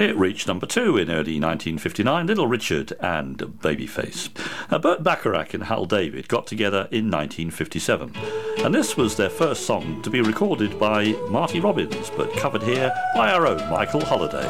It reached number 2 in early 1959, Little Richard and Babyface. Burt Bacharach and Hal David got together in 1957, and this was their first song to be recorded by Marty Robbins, but covered here by our own Michael Holliday.